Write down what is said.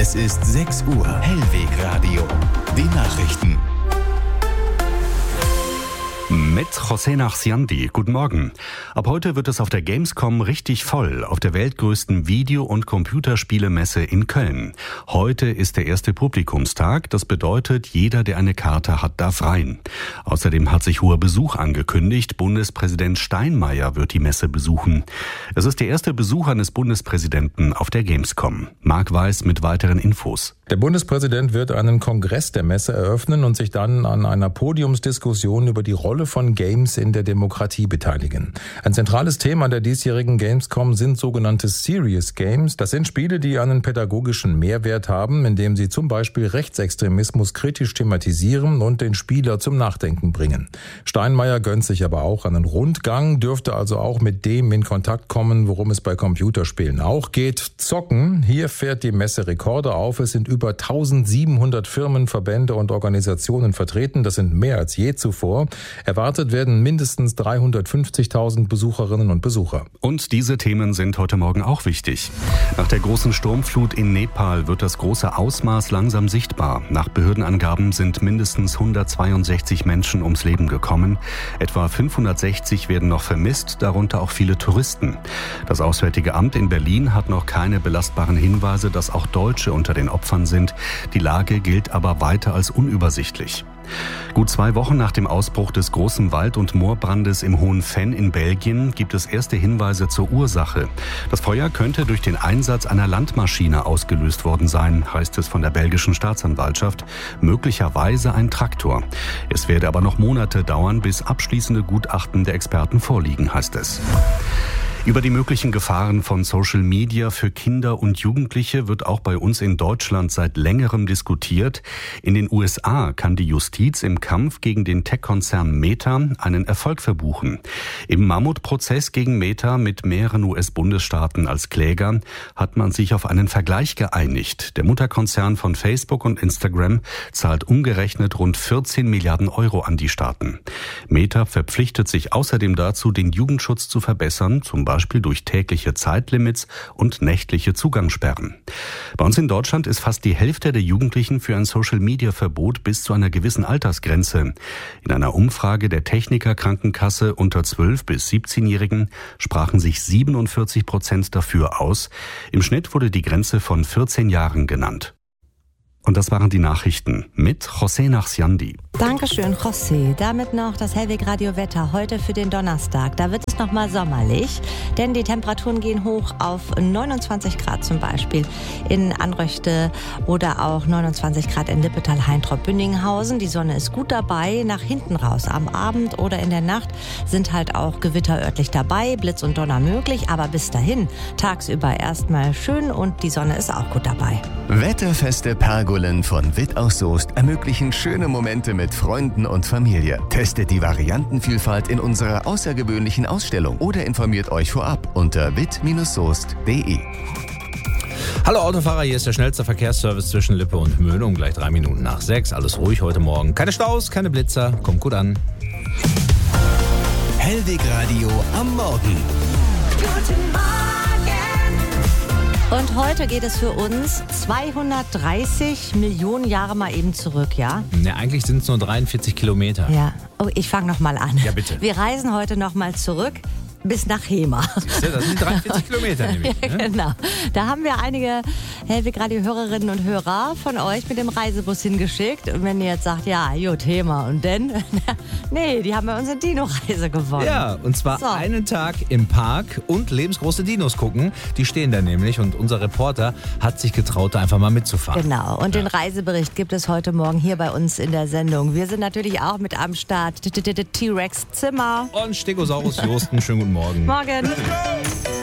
Es ist 6 Uhr. Hellweg Radio. Die Nachrichten. Mit José Nachsiandi. Guten Morgen. Ab heute wird es auf der Gamescom richtig voll, auf der weltgrößten Video- und Computerspielemesse in Köln. Heute ist der erste Publikumstag. Das bedeutet, jeder, der eine Karte hat, darf rein. Außerdem hat sich hoher Besuch angekündigt. Bundespräsident Steinmeier wird die Messe besuchen. Es ist der erste Besuch eines Bundespräsidenten auf der Gamescom. Marc Weiß mit weiteren Infos. Der Bundespräsident wird einen Kongress der Messe eröffnen und sich dann an einer Podiumsdiskussion über die Rolle von Games in der Demokratie beteiligen. Ein zentrales Thema der diesjährigen Gamescom sind sogenannte Serious Games. Das sind Spiele, die einen pädagogischen Mehrwert haben, indem sie zum Beispiel Rechtsextremismus kritisch thematisieren und den Spieler zum Nachdenken bringen. Steinmeier gönnt sich aber auch einen Rundgang, dürfte also auch mit dem in Kontakt kommen, worum es bei Computerspielen auch geht: Zocken. Hier fährt die Messe Rekorde auf. Es sind über 1700 Firmen, Verbände und Organisationen vertreten. Das sind mehr als je zuvor. Erwartet werden mindestens 350.000 Besucherinnen und Besucher. Und diese Themen sind heute Morgen auch wichtig. Nach der großen Sturmflut in Nepal wird das große Ausmaß langsam sichtbar. Nach Behördenangaben sind mindestens 162 Menschen ums Leben gekommen. Etwa 560 werden noch vermisst, darunter auch viele Touristen. Das Auswärtige Amt in Berlin hat noch keine belastbaren Hinweise, dass auch Deutsche unter den Opfern sind. Die Lage gilt aber weiter als unübersichtlich. Gut 2 Wochen nach dem Ausbruch des großen Wald- und Moorbrandes im Hohen Venn in Belgien gibt es erste Hinweise zur Ursache. Das Feuer könnte durch den Einsatz einer Landmaschine ausgelöst worden sein, heißt es von der belgischen Staatsanwaltschaft. Möglicherweise ein Traktor. Es werde aber noch Monate dauern, bis abschließende Gutachten der Experten vorliegen, heißt es. Über die möglichen Gefahren von Social Media für Kinder und Jugendliche wird auch bei uns in Deutschland seit längerem diskutiert. In den USA kann die Justiz im Kampf gegen den Tech-Konzern Meta einen Erfolg verbuchen. Im Mammutprozess gegen Meta mit mehreren US-Bundesstaaten als Kläger hat man sich auf einen Vergleich geeinigt. Der Mutterkonzern von Facebook und Instagram zahlt umgerechnet rund 14 Milliarden Euro an die Staaten. Meta verpflichtet sich außerdem dazu, den Jugendschutz zu verbessern, zum Beispiel durch tägliche Zeitlimits und nächtliche Zugangssperren. Bei uns in Deutschland ist fast die Hälfte der Jugendlichen für ein Social-Media-Verbot bis zu einer gewissen Altersgrenze. In einer Umfrage der Techniker Krankenkasse unter 12- bis 17-Jährigen sprachen sich 47% dafür aus. Im Schnitt wurde die Grenze von 14 Jahren genannt. Und das waren die Nachrichten mit José Nachsiandi. Dankeschön, José. Damit noch das Hellweg Radio Wetter heute für den Donnerstag. Da wird es nochmal sommerlich, denn die Temperaturen gehen hoch auf 29 Grad zum Beispiel in Anröchte oder auch 29 Grad in Lippetal, Heintrop, Bünninghausen. Die Sonne ist gut dabei. Nach hinten raus am Abend oder in der Nacht sind halt auch Gewitter örtlich dabei, Blitz und Donner möglich. Aber bis dahin tagsüber erstmal schön und die Sonne ist auch gut dabei. Wetterfeste Pergolen von Witt aus Soest ermöglichen schöne Momente mit Freunden und Familie. Testet die Variantenvielfalt in unserer außergewöhnlichen Ausstellung oder informiert euch vorab unter witt-soest.de. Hallo Autofahrer, hier ist der schnellste Verkehrsservice zwischen Lippe und Möhne um gleich 3 Minuten nach 6. Alles ruhig heute Morgen. Keine Staus, keine Blitzer, kommt gut an. Hellweg Radio am Morgen. Guten Morgen. Und heute geht es für uns 230 Millionen Jahre mal eben zurück, ja? Ne, eigentlich sind es nur 43 Kilometer. Ja. Oh, ich fange nochmal an. Ja, bitte. Wir reisen heute nochmal zurück bis nach Hema. Siehst du, das sind 43 Kilometer nämlich. Ja, genau. Da haben wir einige Hellweg-Radio-Hörerinnen und Hörer von euch mit dem Reisebus hingeschickt. Und wenn ihr jetzt sagt, ja, gut, Hema und denn? Nee, die haben bei uns eine Dino-Reise gewonnen. Ja, und zwar einen Tag im Park und lebensgroße Dinos gucken. Die stehen da nämlich und unser Reporter hat sich getraut, da einfach mal mitzufahren. Genau, und den Reisebericht gibt es heute Morgen hier bei uns in der Sendung. Wir sind natürlich auch mit am Start. T-Rex Zimmer. Und Stegosaurus Josten, schönen guten Morgen. Morgen.